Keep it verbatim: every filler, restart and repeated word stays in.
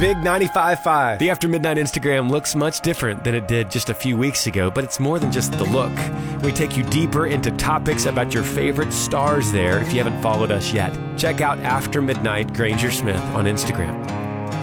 Big ninety-five point five. The After Midnight Instagram looks much different than it did just a few weeks ago, but it's more than just the look. We take you deeper into topics about your favorite stars there if you haven't followed us yet. Check out After Midnight Granger Smith on Instagram.